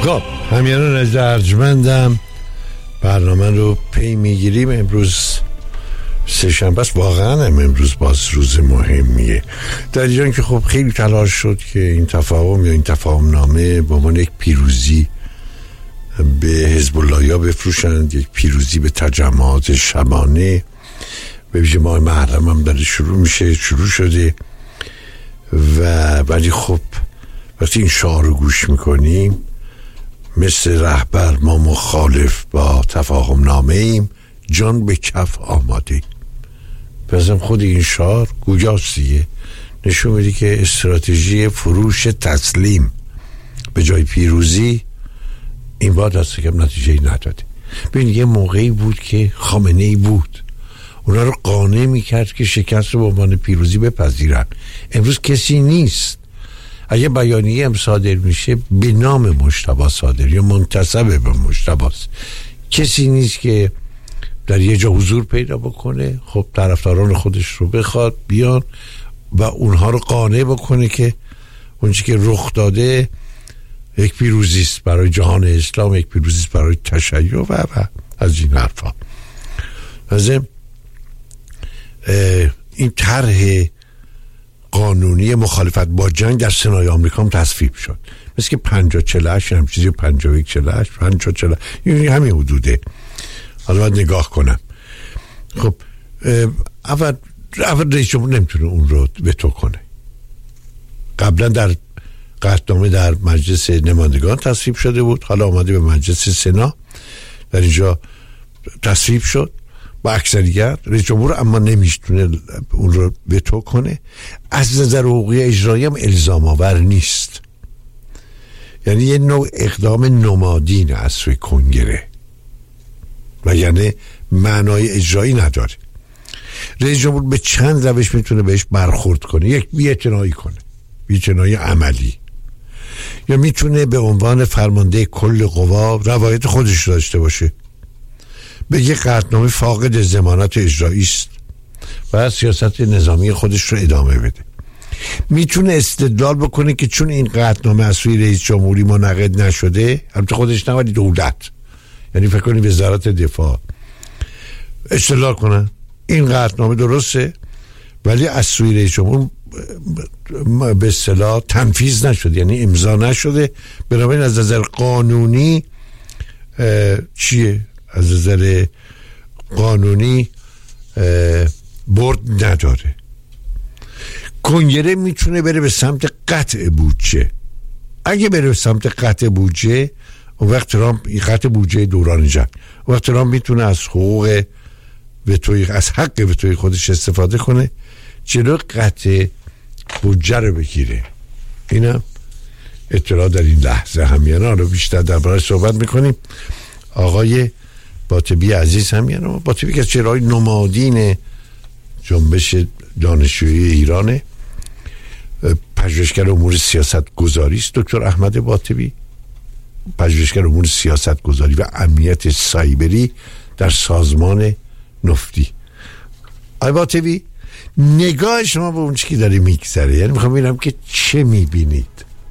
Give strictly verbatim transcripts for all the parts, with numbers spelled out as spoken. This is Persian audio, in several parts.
خب همیانان از ارجمندم، برنامه رو پی میگیریم. امروز سه شنبه است، واقعا هم امروز باز روز مهمیه در ایران که خب خیلی تلاش شد که این تفاهم یا این تفاهم نامه به عنوان یک پیروزی به حزب الله یا بفروشند، یک پیروزی به تجمعات شبانه. به ویژه ماه محرم هم داره شروع میشه، شروع شده و ولی خب وقتی این شعار رو گوش میکنیم مثل رهبر ما مخالف با تفاهم نامه ایم، جان به کف آماده. بازم خود این شعار گویاستیه نشون میده که استراتژی فروش تسلیم به جای پیروزی این بار دست کم نتیجه نداده. ببین یه موقعی بود که خامنه‌ای بود اونا رو قانع میکرد که شکست رو به عنوان پیروزی بپذیرن. امروز کسی نیست. اگه بیانیه هم صادر میشه به نام مجتبی صادر یا منتسب به مجتبی است، کسی نیست که در یه جا حضور پیدا بکنه، خب طرفداران خودش رو بخواد بیان و اونها رو قانع بکنه که اونچه که رخ داده یک پیروزی است برای جهان اسلام، یک پیروزی است برای تشیع و و از این حرفا. از این طرح قانونی مخالفت با جنگ در سنای آمریکا هم تصویب شد، مثل که پنجاه چهل و هشت هم چیزی پنجاه و یک چهل و هشت پنجاه چهل و هشت یعنی همین حدوده. حالا باید نگاه کنم. خب اول اول رئیس جمهور نمیتونه اون رو وتو کنه. قبلا در قطعنامه در مجلس نمایندگان تصویب شده بود، حالا آمده به مجلس سنا، در اینجا تصویب شد با اکثریت. رئیس جمهور اما نمیتونه اون رو وتو کنه. از نظر حقوقی اجرایی هم الزام آور نیست، یعنی یه نوع اقدام نمادین از سوی کنگره و یعنی معنای اجرایی نداره. رئیس جمهور به چند روش میتونه بهش برخورد کنه. یک، بی‌اعتنایی کنه، بی‌اعتنایی عملی، یا میتونه به عنوان فرمانده کل قوا روایت خودش داشته باشه، بگه قطعنامه فاقد ضمانت اجرایی است و سیاست نظامی خودش رو ادامه بده. میتونه استدلال بکنه که چون این قطعنامه از سوی رئیس جمهوری منعقد نشده، البته خودش نه ولی دولت، یعنی فکر کنی وزارت دفاع، استدلال کنه این قطعنامه درسته ولی از سوی رئیس جمهور به اصطلاح تنفیذ نشده، یعنی امضا نشده، بنابراین از نظر قانونی چیه؟ از نظر قانونی برد نداره. کنگره میتونه بره به سمت قطع بودجه. اگه بره به سمت قطع بودجه، اون وقت ترامپ این قطع بودجه دوران جنگ، اون وقت ترامپ میتونه از حقوق وتوی از حق وتوی خودش استفاده کنه، جلو قطع بودجه رو بگیره. اینم اطلاع در این لحظه همیانا رو بیشتر درباره‌اش صحبت میکنیم. آقای باطبی عزیز همیانا، باطبی که چهره‌های نمادین جنبش دانشجویی ایرانه، پژوهشگر امور سیاست گذاری است. دکتر احمد باطبی پژوهشگر امور سیاست گذاری و امنیت سایبری در سازمان نفتی. آقای باطبی، نگاه شما به اون چی که داره میگذره، یعنی میخوام ببینم که چه میبینید.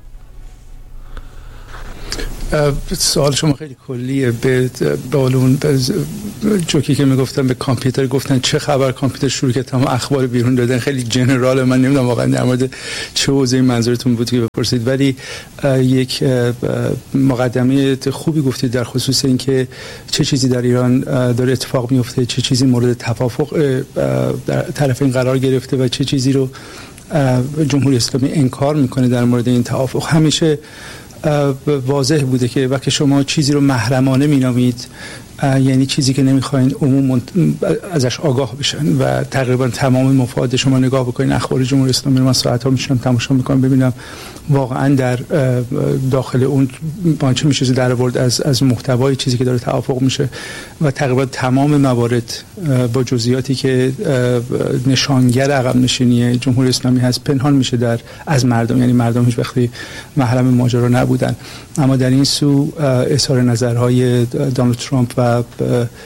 سوال شما خیلی کلیه. به بالون جوکی که میگفتن به کامپیوتر گفتن چه خبر، کامپیوتر شروع کرد تمام اخبار بیرون دادن. خیلی جنرال، من نمیدونم واقعا در مورد چه حوزه‌ای منظورتون بود که بپرسید، ولی یک مقدمه خوبی گفتید در خصوص اینکه چه چیزی در ایران داره اتفاق میفته، چه چیزی مورد توافق در طرفین قرار گرفته و چه چیزی رو جمهوری اسلامی انکار میکنه در مورد این توافق. همیشه واضح بوده که وقتی شما چیزی رو محرمانه مینامید، یعنی چیزی که نمیخواین عموم ازش آگاه بشن و تقریبا تمام مفاد شما نگاه بکنین اخبار جمهوری اسلامی رو من ساعت‌ها میشم تماشا میکنم ببینم واقعا در داخل اون چه میشه در آورد از از محتوای چیزی که داره توافق میشه و تقریبا تمام موارد با جزئیاتی که نشانگر عقب نشینی جمهوری اسلامی هست پنهان میشه در از مردم، یعنی مردم هیچ وقتی محرم ماجرا نبودن. اما در این سو اظهار نظرهای دونالد ترامپ و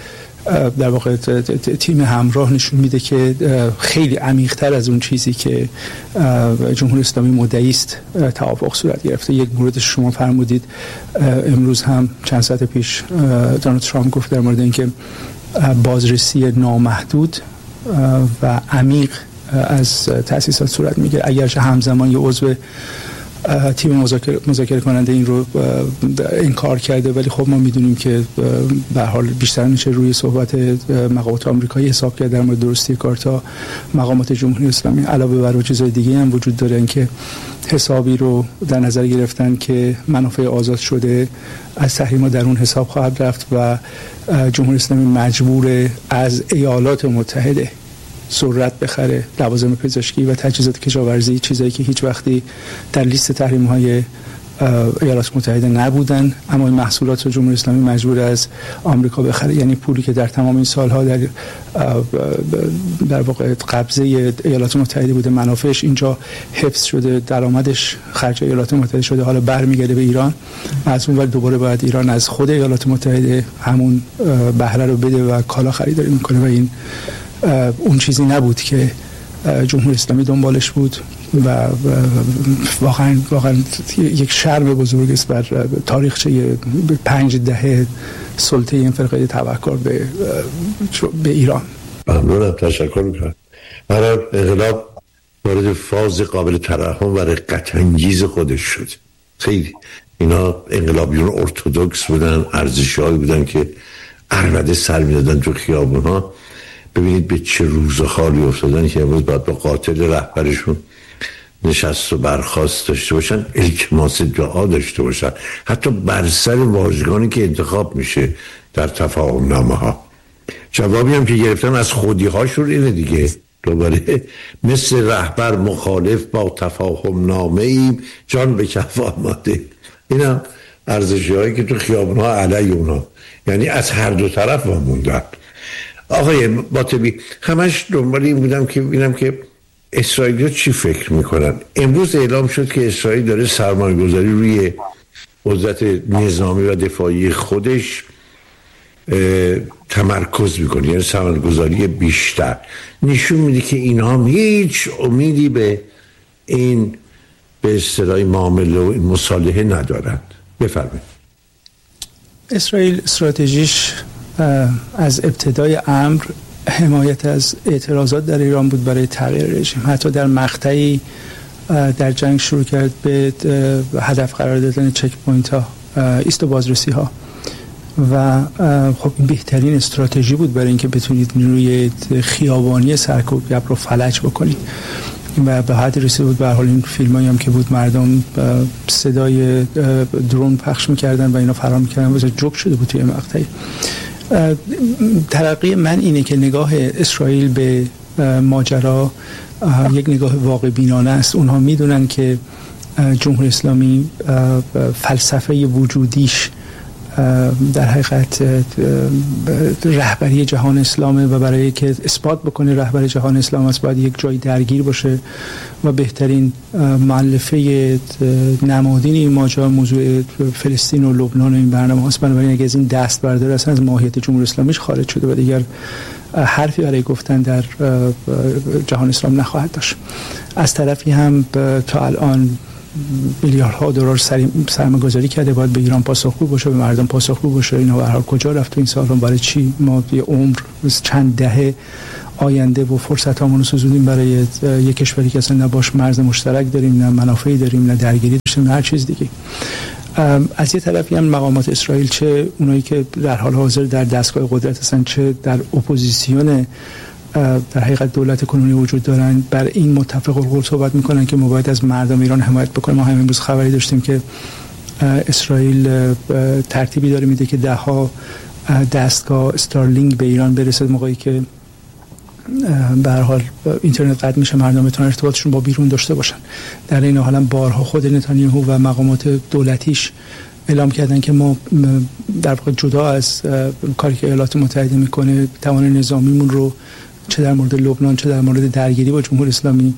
در واقع تیم همراه نشون میده که خیلی عمیق‌تر از اون چیزی که جمهوری اسلامی مدعی است توافق صورت گرفته. یک مورد شما فرمودید امروز هم چند ساعت پیش دونالد ترامپ گفت در مورد اینکه بازرسی نامحدود و عمیق از تأسیسات صورت میگیره، اگرچه همزمان یه عضو تیم مذاکره مذاکره کننده این رو انکار کرده، ولی خب ما میدونیم که به هر حال بیشتر میشه روی صحبت مقامات آمریکایی حساب کرد در مورد درستی کار تا مقامات جمهوری اسلامی. علاوه بر چیزهای دیگه هم وجود داره اینکه حسابی رو در نظر گرفتن که منافع آزاد شده از تحریم‌ها در اون حساب خواهد رفت و جمهوری اسلامی مجبور از ایالات متحده ذرت بخره، لوازم پزشکی و تجهیزات کشاورزی، چیزایی که هیچ وقتی در لیست تحریم‌های ایالات متحده نبودن، اما این محصولات رو جمهوری اسلامی مجبور از آمریکا بخره. یعنی پولی که در تمام این سالها در در واقع قبضه ایالات متحده بوده، منافعش اینجا حفظ شده، درآمدش خرج ایالات متحده شده، حالا برمیگرده به ایران. از اون ور دوباره باید ایران از خود ایالات متحده همون بهره رو بده و کالا خریداری میکنه و این اون چیزی نبود که جمهوری اسلامی دنبالش بود و واقعا واقعا یک شرم بزرگ است بر تاریخچه پنج دهه سلطه این فرقه تفکر به به ایران. ممنونم، تشکر میکنم. برای انقلاب وارد فاز قابل ترحم و رقت انگیز خودش شد. خیلی اینا انقلابیون ارتدوکس بودن، ارزش‌هایی بودن که عربده سر میدادن تو خیابون‌ها. ببینید به چه روزخواری افتادن که امروز باید با قاتل رهبرشون نشست و برخاست داشته باشن، التماس دعا داشته باشن، حتی بر سر واژگانی که انتخاب میشه در تفاهم نامه ها. جوابی هم که گرفتن از خودی هاشون اینه دیگه، دوباره مثل رهبر مخالف با تفاهم نامه ایم، جان به کف آماده. این هم ارزشی هایی که تو خیابون ها علیه اونا، یعنی از هر دو طرف ما موندن. آقای باطبی، همش دنبال این بودم که ببینم که اسرائیلی‌ها چی فکر میکنن. امروز اعلام شد که اسرائیل داره سرمایه‌گذاری روی قدرت نظامی و دفاعی خودش تمرکز میکنه، یعنی سرمایه‌گذاری بیشتر. نشون میده که اینها هیچ امیدی به این به اصطلاح معامله و این مصالحه ندارند. بفرمایید. اسرائیل استراتژیش از ابتدای امر حمایت از اعتراضات در ایران بود برای تغییر رژیم. حتی در مقطعی در جنگ شروع کرد به هدف قرار دادن چک پوینت ها، ایست و بازرسی ها و خب این بهترین استراتژی بود برای اینکه بتونید نیروی خیابانی سرکوب رو فلج بکنید و به حد رسیده بود. به هر حال این فیلمایی هم که بود مردم صدای درون پخش میکردن و اینا فرار میکردن و جوک شده بود توی مقطعی. ترقی من اینه که نگاه اسرائیل به ماجرا یک نگاه واقع بینانه است. اونها میدونن که جمهوری اسلامی فلسفه وجودیش در حقیقت رهبری جهان اسلامه و برای که اثبات بکنه رهبری جهان اسلام است باید یک جای درگیر باشه و بهترین مؤلفه نمادین این ماجرا موضوع فلسطین و لبنان و این برنامه هست. بنابراین اگه از این دست برداره اصلا از ماهیت جمهوری اسلامیش خارج شده و دیگر حرفی برای گفتن در جهان اسلام نخواهد داشت. از طرفی هم تا الان میلیاردها دلار سرمایه‌گذاری کرده، باید به ایران پاسخگو باشه، به مردم پاسخگو باشه. اینا به هر حال کجا رفت تو این سال‌ها؟ برای چی ما یه عمر چند دهه آینده و فرصتامون رو سوزوندیم برای یک کشوری که اصلا نه باش مرز مشترک داریم، نه منافعی داریم، نه درگیری داشتیم، نه هر چیز دیگه. از یه طرفی هم مقامات اسرائیل، چه اونایی که در حال حاضر در دستگاه قدرت هستن چه در اپوزیسیون در حقیقت دولت کنونی وجود دارن، بر این متفق القول صحبت میکنن که ما باید از مردم ایران حمایت بکنیم. ما همین امروز خبری داشتیم که اسرائیل ترتیبی داره میده که ده ها دستگاه استارلینک به ایران برسه، موقعی که به هر حال اینترنت قطع میشه مردم بتونن ارتباطشون با بیرون داشته باشن. در این حال هم بارها خود نتانیاهو و مقامات دولتیش اعلام کردن که ما در واقع جدا از کاری که ایالات متحده میکنه توان نظامیمون رو چه در مورد لبنان چه در مورد درگیری با جمهوری اسلامی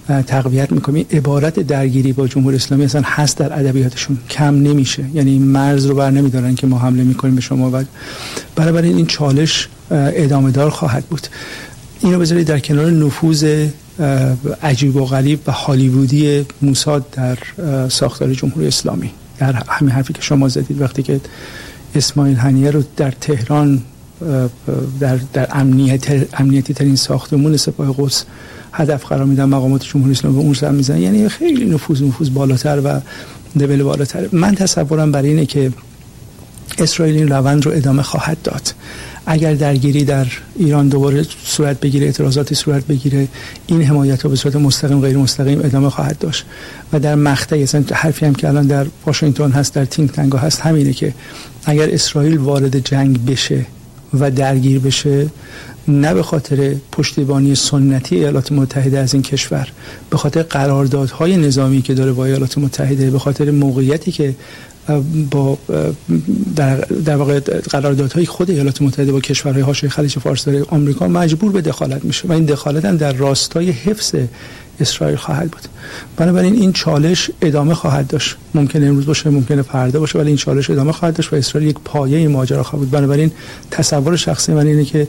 تقویت میکنیم. عبارت درگیری با جمهوری اسلامی اصلا هست در ادبیاتشون، کم نمیشه، یعنی مرز رو بر نمیدارن که ما حمله میکنیم به شما. و برای این چالش ادامه دار خواهد بود. اینو بذارید در کنار نفوذ عجیب و غریب و هالیوودی موساد در ساختار جمهوری اسلامی. در همین حرفی که شما زدید، وقتی که اسماعیل هنیه رو در تهران در در امنیت امنیتی ترین ساختمون سپاه قدس هدف قرار میدن، مقامات جمهوری اسلامی به اون سر میزنن، یعنی خیلی نفوذ نفوذ بالاتر و لول بالاتر. من تصورم برای اینه که اسرائیل این روند رو ادامه خواهد داد. اگر درگیری در ایران دوباره صورت بگیره، اعتراضاتی صورت بگیره، این حمایت رو به صورت مستقیم غیر مستقیم ادامه خواهد داشت. و در مقطعی اصلا حرفی هم که الان در واشنگتن هست، در تینک تنگ ها هست، همینه که اگر اسرائیل وارد جنگ بشه و درگیر بشه، نه به خاطر پشتیبانی سنتی ایالات متحده از این کشور، به خاطر قراردادهای نظامی که داره با ایالات متحده، به خاطر موقعیتی که با در, در واقع قراردادهای خود ایالات متحده با کشورهای حاشیه خلیج فارس داره، آمریکا مجبور به دخالت میشه و این دخالت هم در راستای حفظ اسرائیل خواهد بود. بنابراین این چالش ادامه خواهد داشت. ممکنه امروز باشه، ممکنه فردا باشه، ولی این چالش ادامه خواهد داشت و اسرائیل یک پایه ماجرا خواهد بود. بنابراین تصور شخصی من اینه که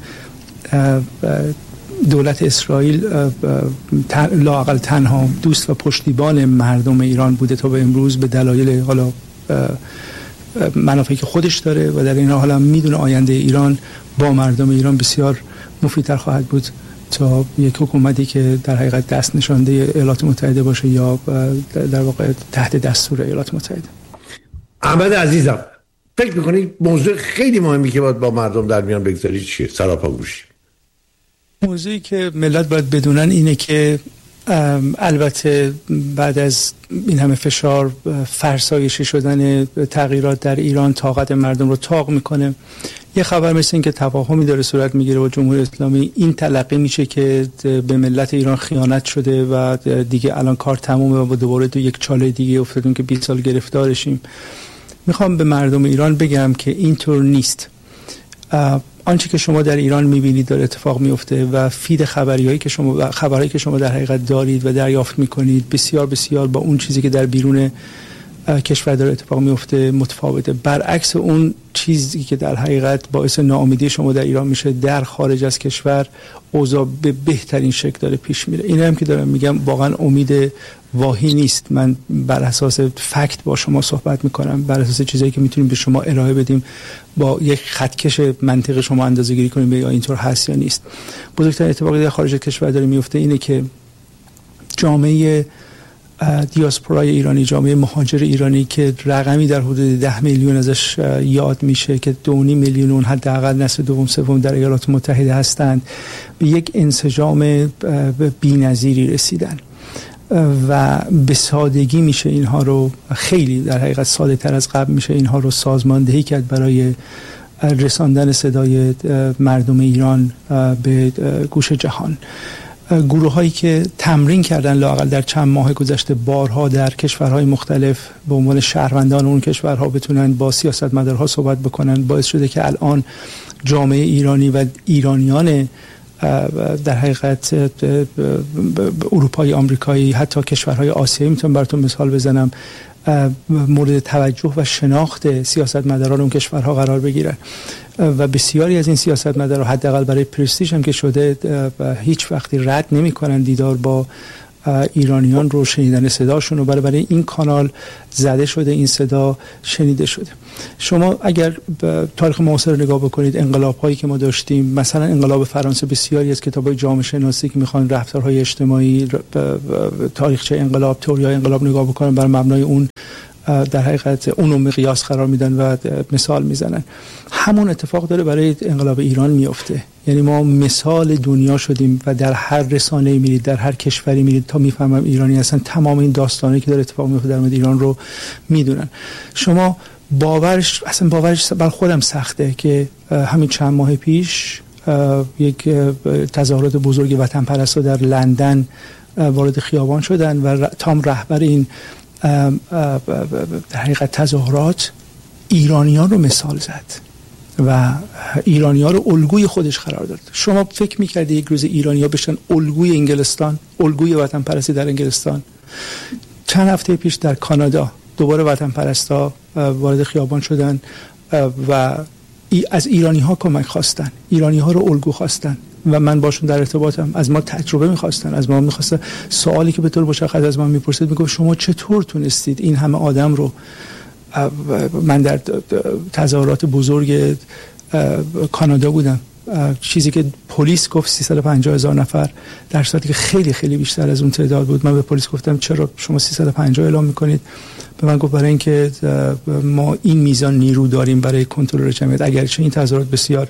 دولت اسرائیل لااقل تنها دوست و پشتیبان مردم ایران بوده تا به امروز، به دلایل حالا منافعی که خودش داره و در این حال هم میدونه آینده ایران با مردم ایران بسیار مفیدتر خواهد بود تا یک حکومتی که در حقیقت دست نشانده ایالات متحده باشه یا در واقع تحت دستور ایالات متحده. احمد عزیزم، فکر می‌کنید موضوع خیلی مهمی که باید با مردم در میان بگذارید چیه؟ سراپا گوشی. موضوعی که ملت باید بدونن اینه که البته بعد از این همه فشار، فرسایشی شدن تغییرات در ایران طاقت مردم رو طاق میکنه. یه خبر مثل این که تفاهمی داره صورت میگیره با جمهوری اسلامی، این تلقی میشه که به ملت ایران خیانت شده و دیگه الان کار تمومه و دوباره تو یک چاله دیگه افتادیم که بیست سال گرفتارشیم. میخوام به مردم ایران بگم که اینطور نیست. آنچه که شما در ایران میبینید داره اتفاق میفته و فید خبریایی که شما خبرایی که شما در حقیقت دارید و دریافت میکنید بسیار بسیار با اون چیزی که در بیرون کشور داره اتفاق میفته متفاوته. برعکس اون چیزی که در حقیقت باعث ناامیدی شما در ایران میشه، در خارج از کشور اوضاع به بهترین شکل داره پیش میره. این هم که دارم میگم واقعا امید واهی نیست. من بر اساس فکت با شما صحبت میکنم، بر اساس چیزایی که میتونیم به شما ارائه بدیم، با یک خطکش منطق شما اندازه‌گیری کنیم یا اینطور هست یا نیست. بزرگترین اتفاقی در خارج از کشور داره میفته اینه که جامعه دیاسپورای ایرانی، جامعه مهاجر ایرانی که رقمی در حدود ده میلیون ازش یاد میشه که دو و نیم میلیون اون حداقل نسل دوم سوم در ایالات متحده هستند، به یک انسجام بی‌نظیری رسیدن و به سادگی میشه اینها رو، خیلی در حقیقت ساده تر از قبل میشه اینها رو سازماندهی کرد برای رساندن صدای مردم ایران به گوش جهان. گروه هایی که تمرین کردن لااقل در چند ماه گذشته بارها در کشورهای مختلف به عنوان شهروندان اون کشورها بتونن با سیاستمدارها صحبت بکنن، باعث شده که الان جامعه ایرانی و ایرانیان در حقیقت اروپایی، آمریکایی، حتی کشورهای آسیایی، میتونم براتون مثال بزنم، مورد توجه و شناخت سیاستمداران اون کشورها قرار بگیرن و بسیاری از این سیاستمدارا حداقل برای پرستیژ هم که شده هیچ وقتی رد نمی‌کنن دیدار با ایرانیان رو، شنیدن صداشون رو، برای برای این کانال زده شده، این صدا شنیده شده. شما اگر تاریخ معاصر رو نگاه بکنید، انقلاب‌هایی که ما داشتیم، مثلا انقلاب فرانسه، بسیاری از کتاب‌های جامعه شناسی که می‌خوان رفتارهای اجتماعی، تاریخچه انقلاب، تئوری‌های انقلاب نگاه بکنن، بر مبنای اون در حقیقت اونو مقیاس قرار میدن و مثال میزنن. همون اتفاق داره برای انقلاب ایران میفته. یعنی ما مثال دنیا شدیم و در هر رسانه‌ای میرید، در هر کشوری میرید، تا میفهمم ایرانی هستن، تمام این داستانی که داره اتفاق میفته در مورد ایران رو میدونن. شما باورش اصلا باورش بر خودم سخته که همین چند ماه پیش یک تظاهرات بزرگ وطن پرستا در لندن وارد خیابان شدن و تام رهبر این در حقیقت تظاهرات ایرانیان رو مثال زد و ایرانی‌ها رو الگوی خودش قرار داد. شما فکر می‌کردی یک روز ایرانی‌ها بشن الگوی انگلستان، الگوی وطن پرستی در انگلستان؟ چند هفته پیش در کانادا دوباره وطن پرستا وارد خیابان شدن و از ایرانی‌ها کمک خواستن، ایرانی‌ها رو الگو خواستن و من باشون در ارتباطم. از ما تجربه می‌خواستن، از ما می‌خواستن. سوالی که به طور مشخص از من می‌پرسید میگفت شما چطور تونستید این همه آدم رو، من در تظاهرات بزرگ کانادا بودم، چیزی که پلیس گفت سیصد و پنجاه هزار نفر، در صورتی که خیلی خیلی بیشتر از اون تعداد بود. من به پلیس گفتم چرا شما سیصد و پنجاه اعلام میکنید؟ به من گفت برای اینکه ما این میزان نیرو داریم برای کنترل جمعیت، اگرچه این تظاهرات بسیار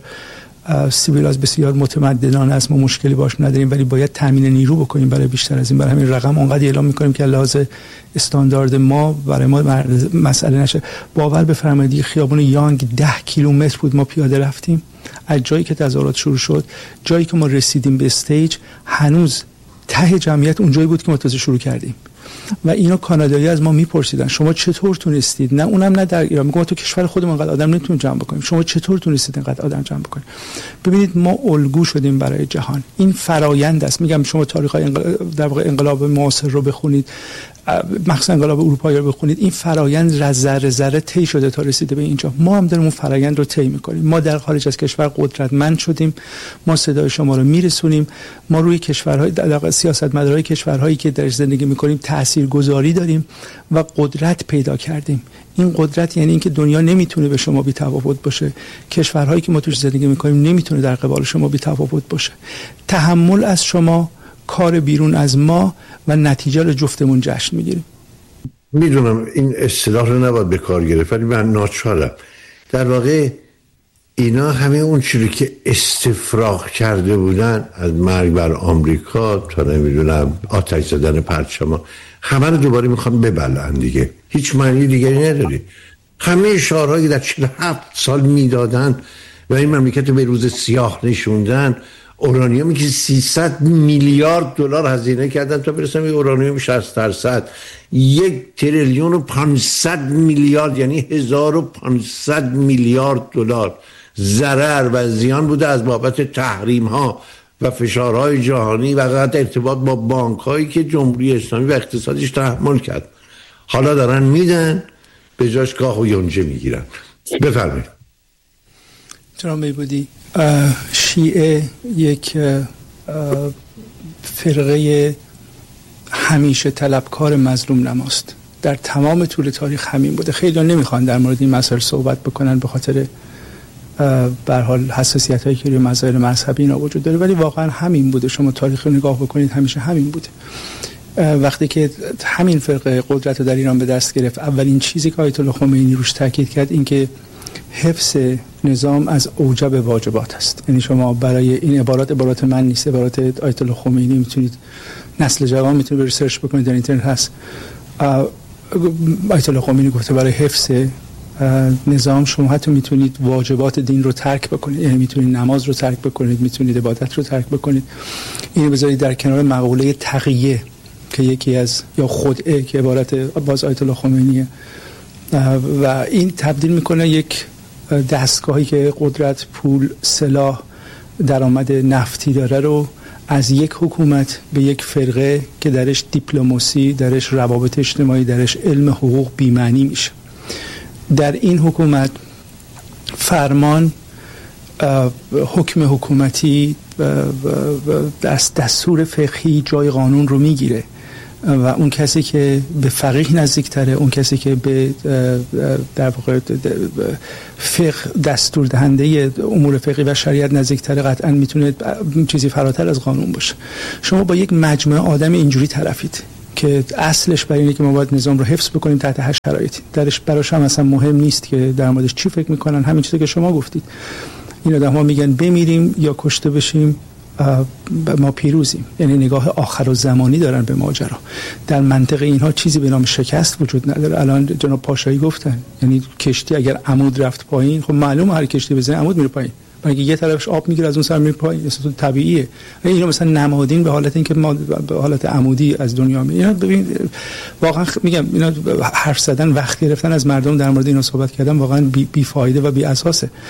سیویلاز بسیار متمدنانه است، ما مشکلی باش نداریم، ولی باید تامین نیرو بکنیم برای بیشتر از این. برای همین رقم اونقدر اعلام میکنیم که لحاظ استاندارد ما برای ما مسئله نشه. باور بفرمایید خیابان یانگ ده کیلومتر بود ما پیاده رفتیم از جایی که تظاهرات شروع شد، جایی که ما رسیدیم به استیج هنوز ته جمعیت اونجایی بود که ما تازه شروع کردیم. و اینا کانادایی از ما میپرسیدن شما چطور تونستید، نه اونم نه در ایران، میگم تو کشور خودمون انقدر آدم نمیتونیم جمع بکنیم، شما چطور تونستید اینقدر آدم جمع بکنید؟ ببینید ما الگو شدیم برای جهان. این فرایند است. میگم شما تاریخ انقلاب، در واقع انقلاب معاصر رو بخونید، مخصوصا انقلاب اروپایی رو بخونید، این فرایند از ذره ذره طی شده تا رسیده به اینجا. ما هم داریم اون فرایند رو طی می‌کنیم. ما در خارج از کشور قدرتمند شدیم، ما صدای شما رو میرسونیم، ما روی کشورهای در واقع سیاستمدارای کشورهایی که در زندگی می‌کنیم تاثیرگذاری داریم و قدرت پیدا کردیم. این قدرت یعنی اینکه دنیا نمیتونه به شما بی‌تفاوت باشه، کشورهایی که ما توش زندگی می‌کنیم نمیتونه در قبال شما بی‌تفاوت باشه. تحمل از شما، کار بیرون از ما و نتیجه رو جفتمون جشن میگیریم. میدونم این اصطلاح رو نباید به کار گرفت، ولی من ناچارم. در واقع اینا همه اون چیزی که استفراغ کرده بودن، از مرگ بر آمریکا تا نمیدونم آتش زدن پرچما، همه رو دوباره میخوام ببلن دیگه. هیچ معنی دیگری نداره. همه شعارهایی در چهل و هفت سال میدادن و این مملکت رو به روز سیاه نشوندن. اورانیومی که سیصد میلیارد دلار هزینه کردن تا برسن به اورانیوم شصت درصد، یک تریلیون و پانصد میلیارد یعنی هزار و پانصد میلیارد دلار ضرر و زیان بوده از بابت تحریم ها و فشارهای جهانی و قطع ارتباط با بانک هایی که جمهوری اسلامی و اقتصادش تحمل کرد. حالا دارن میدن، به جاش گاه و یونجه میگیرن. بفرمایید. جناب میبودی، شیعه یک فرقه همیشه طلبکار مظلوم نماست. در تمام طول تاریخ همین بوده. خیلی نمیخوان در مورد این مسائل صحبت بکنن به خاطر به هر حال حساسیت هایی که روی مسائل مذهبی اینا وجود داره، ولی واقعا همین بوده. شما تاریخ رو نگاه بکنید همیشه همین بوده. وقتی که همین فرقه قدرت رو در ایران به دست گرفت، اولین چیزی که آیت الله خمینی روش تاکید کرد این که حفظ نظام از اوجب واجبات است. یعنی شما برای این عبارات عبارات من نیست، عبارات آیت الله خمینی، میتونید نسل جوان میتونه ریسرچ بکنید، در اینترنت هست. آیت الله خمینی گفته برای حفظ نظام شما حتی میتونید واجبات دین رو ترک بکنید، یعنی میتونید نماز رو ترک بکنید، میتونید عبادت رو ترک بکنید. اینو بذارید در کنار مقوله تقیه که یکی از یا خدعه که عبارت باز آیت الله خمینیه و این تبدیل میکنه یک دستگاهی که قدرت، پول، سلاح، درآمد نفتی داره رو از یک حکومت به یک فرقه که درش دیپلماسی، درش روابط اجتماعی، درش علم حقوق بی‌معنی میشه. در این حکومت فرمان، حکم حکومتی، دستور فقهی جای قانون رو میگیره و اون کسی که به فقیه نزدیکتره، اون کسی که به در واقع فقه دستور دهنده امور فقهی و شریعت نزدیکتره قطعا میتونه چیزی فراتر از قانون باشه. شما با یک مجموعه آدم اینجوری طرفید که اصلش برای اینه که ما باید نظام رو حفظ بکنیم تحت هر شرایطی. درش براش هم اصلا مهم نیست که در موردش چی فکر میکنن، همین چیزی که شما گفتید. این آدم‌ها میگن بمیریم یا کشته بشیم ما پیروزیم، یعنی نگاه آخر و زمانی دارن به ماجرا. در منطقه اینها چیزی به نام شکست وجود نداره. الان جناب پاشایی گفتن یعنی کشتی اگر عمود رفت پایین، خب معلومه هر کشتی بزنه عمود میره پایین، برای یه طرفش آب میگیره از اون سر میره پایین، اصلا طبیعیه. اینا مثلا نمادین به حالت اینکه ما به حالت عمودی از دنیا میاد. اینا ببین واقعا میگم اینا حرف زدن، وقت گرفتن از مردم در مورد اینا صحبت کردن واقعا بی, بی فایده و بی اساسه.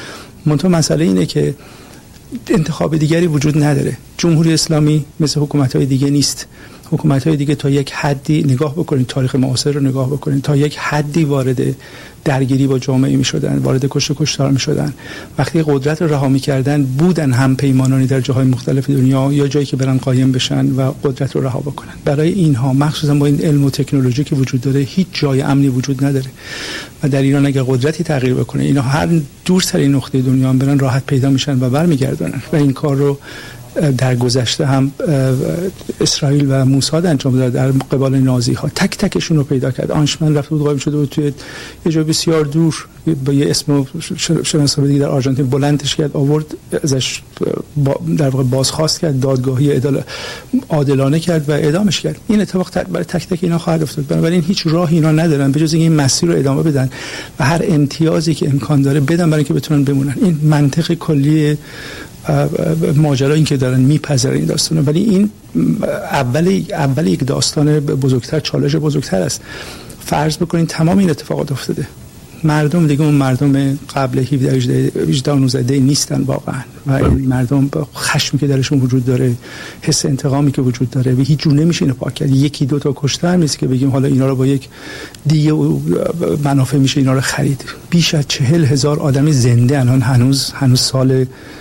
منتها مسئله اینه که انتخاب دیگری وجود نداره. جمهوری اسلامی مثل حکومت‌های دیگه نیست. حکومت‌های دیگه تا یک حدی نگاه بکنید، تاریخ معاصر رو نگاه بکنید، تا یک حدی وارد درگیری با جامعه می‌شدن، وارد کشت و کشتار می‌شدن. وقتی قدرت رو رها می‌کردن بودن هم پیمانانی در جاهای مختلف دنیا یا جایی که برن قایم بشن و قدرت رو رها بکنن. برای اینها مخصوصا با این علم و تکنولوژی که وجود داره هیچ جای امنی وجود نداره و در ایران اگر قدرتی تغییر بکنه اینا هر دورترین نقطه دنیا هم برن راحت پیدا میشن و برمیگردونن و این کار رو در گذشته هم اسرائیل و موساد انجام داد در قبال نازی ها. تک تکشون رو پیدا کرد. آنشمن رفت بود قایم شده بود توی یه جای بسیار دور با یه اسم شناسایی دیگه در آرژانتین بلندش کرد، آورد ازش در واقع بازخواست کرد، دادگاهی عادلانه کرد و اعدامش کرد. این اتفاق برای تک تک اینا خواهد افتاد. بنابراین هیچ راهی اینا ندارن به جز اینکه این مسیر رو ادامه بدن و هر امتیازی که امکان داره بدن برای اینکه بتونن بمونن. این منطق کلی ماجرا این که دارن میپذیرن این داستانه، ولی این اول اول یک داستان بزرگتر، چالش بزرگتر است. فرض بکنین تمام این اتفاقات افتاده، مردم دیگه اون مردم قبل هفده هجده و نوزده نیستن واقعا و این مردم با خشمی که درشون وجود داره، حس انتقامی که وجود داره و هیچ جور نمیشه اینو پاک کرد. یکی دو تا کشته نیست که بگیم حالا اینا رو با یک دیگه منافع میشه اینا رو خرید. بیش از چهل هزار آدم زنده الان هنوز هنوز سال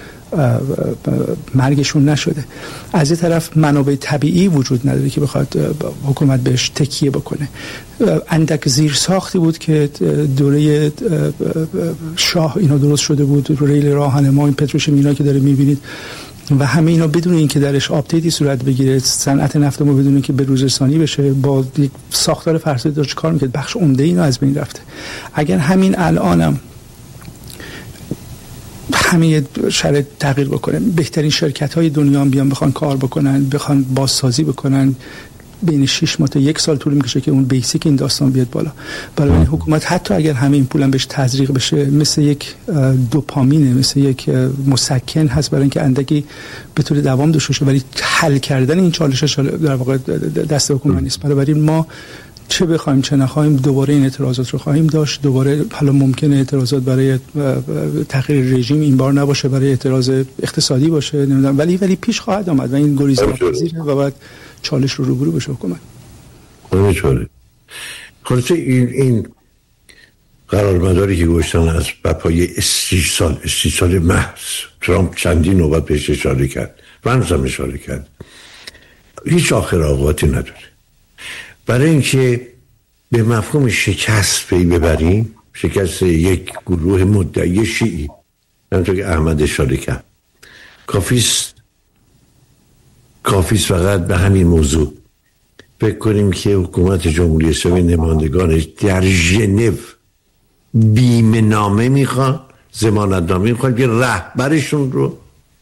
مرگشون نشده. از این طرف منابع طبیعی وجود نداره که بخواد حکومت بهش تکیه بکنه. اندک زیر ساختی بود که دوره شاه اینا درست شده بود، ریل راهنما، این پتروشیمینا که داره میبینید و همه اینا بدون اینکه درش آپدیتی صورت بگیره، صنعت نفت ما بدون اینکه به روز رسانی بشه، با یک ساختار فرسوده داشت کار میکرد. بخش عمده اینا از بین رفته. اگر همین الانم همه شرایط تغییر بکنه، بهترین شرکت‌های دنیا هم بیان بخوان کار بکنن، بخوان بازسازی بکنن، بین شش ماه تا یک سال طول میکشه که اون بیسیک این داستان بیاد بالا. برای حکومت حتی اگر همه این پولم بهش تزریق بشه مثل یک دوپامینه، مثل یک مسکن هست برای اینکه اندکی بتونه دوام داشته باشه، ولی حل کردن این چالش‌ها در واقع دست حکومت نیست. برای ما چه بخوایم چه نخوایم دوباره این اعتراضات رو خواهیم داشت. دوباره حالا ممکنه اعتراضات برای تغییر رژیم این بار نباشه، برای اعتراض اقتصادی باشه، نمیدونم، ولی ولی پیش خواهد آمد و این گریز ناپذیره و بعد چالش رو روبرو بشه حکومت. نمی‌چاره. خلاصه این این قرارمداری که گذاشتن از برپای سی سال سی سال محض، ترامپ چندین نوبت بهش اشاره کرد، ونز هم اشاره کرد، هیچ آخر آقاتی نداره. برای اینکه به مفهوم شکست پی ببریم، شکست یک گروه مدعی شیعی، همونطور که احمد اشاره کرد، کافیست کافیست فقط به همین موضوع فکر کنیم که حکومت جمهوری اسلامی نمایندگانش در ژنو بیمه نامه میخوان، ضمانت نامه میخوان که رهبرشون رو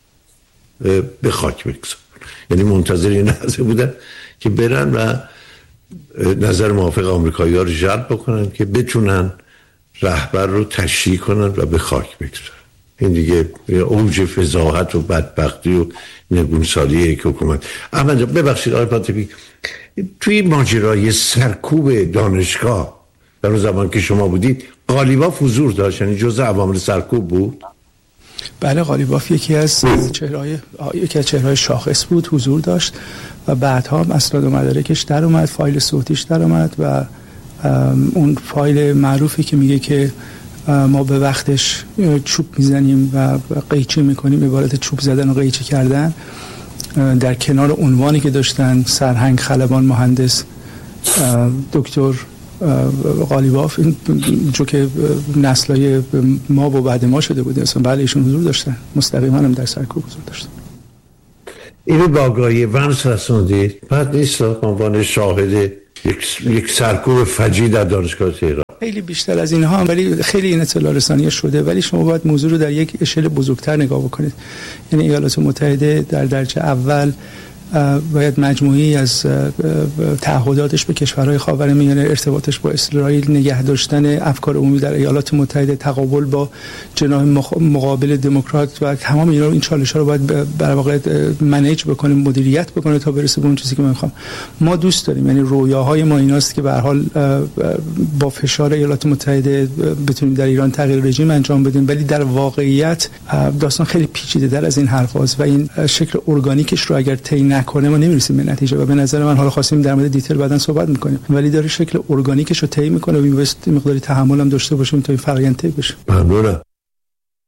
به خاک بگذارن. یعنی منتظر این لحظه بودن که برن و نظر موافق آمریکایی‌ها رو جلب بکنن که بتونن رهبر رو تشریح کنن و به خاک بگذارن. این دیگه اوج فضاحت و بدبختی و نگونسالیه که حکومت. احمد ببخشید آقای پاتبی، توی ماجرای سرکوب دانشگاه در اون زمان که شما بودید قالیباف حضور داشت، یعنی جزء عوامل سرکوب بود؟ بله، قالیباف یکی از چهرهای یکی از چهرهای شاخص بود، حضور داشت و بعدها اسناد و مدارکش در اومد، فایل صوتیش در اومد و اون فایل معروفی که میگه که ما به وقتش چوب میزنیم و قیچی میکنیم، عبارت چوب زدن و قیچی کردن، در کنار عنوانی که داشتن سرهنگ خلبان مهندس دکتر قالیباف، این جو که نسلای ما و بعد ما شده بوده اصلا، بله ایشون حضور داشتن، مستقیما هم در سرکوب حضور داشتن. اینو با آگاهی ونس رسوندید، بعد نیست عنوان شاهد یک, یک سرکوب فجیع در دانشگاه تهران. خیلی بیشتر از اینها هم، ولی خیلی این اطلاع رسانی شده، ولی شما باید موضوع رو در یک اشل بزرگتر نگاه بکنید. یعنی ایالات متحده در درجه اول باید مجموعی از تعهداتش به کشورهای خاورمیانه، ارتباطش با اسرائیل، نگه داشتن افکار عمومی در ایالات متحده، تقابل با جناح مقابل دموکرات و تمام اینا رو، این چالش‌ها رو باید در واقع منیج بکنیم، مدیریت بکنه تا برسه به اون چیزی که من می‌خوام. ما دوست داریم، یعنی رویاهای ما ایناست که به هر حال با فشار ایالات متحده بتونیم در ایران تغییر رژیم انجام بدیم، ولی در واقعیت داستان خیلی پیچیده‌تر از این حرفاست و این شکل ارگانیکش رو اگر طی نکنه ما نمی‌رسیم به نتیجه. و به نظر من حالا خواستیم در مورد دیتیل بعداً صحبت می‌کنیم، ولی داره شکل ارگانیکش رو طی می‌کنه و می‌بایست مقداری تحمل هم داشته باشیم تا این فرآیند طی بشه. ممنونم.